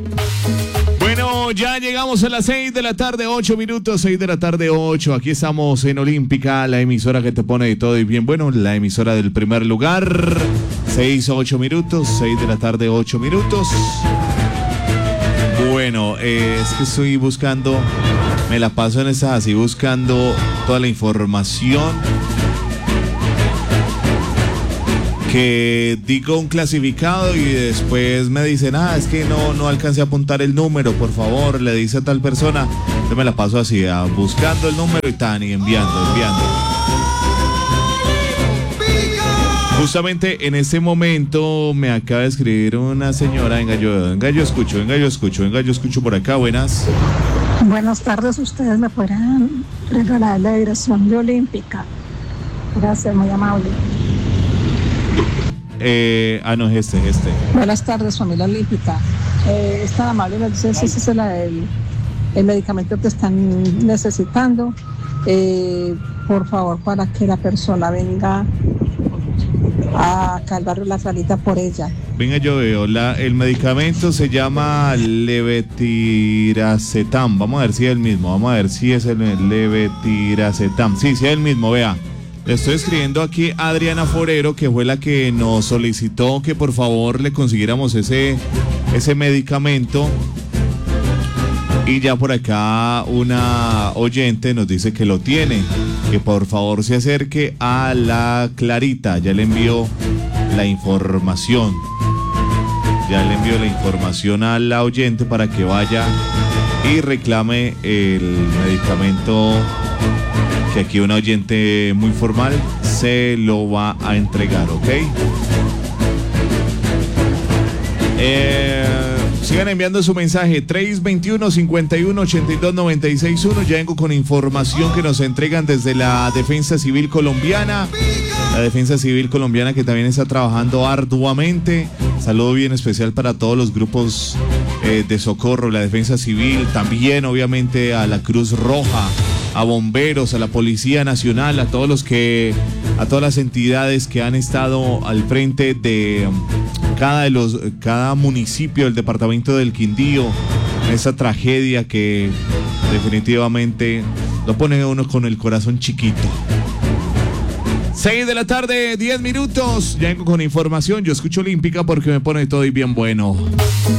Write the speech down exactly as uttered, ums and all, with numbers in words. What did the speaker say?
Bueno, ya llegamos a las seis de la tarde, ocho minutos, seis de la tarde, ocho. Aquí estamos en Olímpica, la emisora que te pone de todo y bien bueno, la emisora del primer lugar. seis, ocho minutos, seis de la tarde, ocho minutos. Bueno, eh, es que estoy buscando, me la paso en esas así, buscando toda la información. Que digo un clasificado y después me dicen, ah, es que no, no alcancé a apuntar el número, por favor, le dice a tal persona. Yo me la paso así, ah, buscando el número y tan, y enviando, enviando. Justamente en este momento me acaba de escribir una señora, venga yo, venga yo escucho, venga yo escucho, venga yo escucho por acá, buenas. Buenas tardes, ustedes me podrán regalar la dirección de Olímpica. Gracias, muy amable. Eh, ah, no, es este, este. Buenas tardes, familia Olímpica. Eh, es tan amable, me dice si ese es el, el, el medicamento que están necesitando. Eh, por favor, para que la persona venga a acá al barrio La Salita por ella. Venga, yo veo, la, el medicamento se llama levetiracetam. Vamos a ver si es el mismo, vamos a ver si es el levetiracetam. Sí, sí es el mismo, vea. Le estoy escribiendo aquí a Adriana Forero, que fue la que nos solicitó que por favor le consiguiéramos ese, ese medicamento. Y ya por acá una oyente nos dice que lo tiene, que por favor se acerque a la Clarita. Ya le envió la información. Ya le envió la información a la oyente para que vaya y reclame el medicamento, que aquí una oyente muy formal se lo va a entregar, ¿ok? Eh, sigan enviando su mensaje, tres veintiuno, cincuenta y uno, ochenta y dos, noventa y seis uno. Ya vengo con información que nos entregan desde la Defensa Civil Colombiana. La Defensa Civil Colombiana, que también está trabajando arduamente. Saludo bien especial para todos los grupos eh, de socorro, la Defensa Civil, también obviamente a la Cruz Roja, a bomberos, a la Policía Nacional, a todos los que, a todas las entidades que han estado al frente de cada de los, cada municipio del departamento del Quindío, esa tragedia que definitivamente lo pone a uno con el corazón chiquito. seis de la tarde, diez minutos. Ya vengo con información. Yo escucho Olímpica porque me pone todo y bien bueno.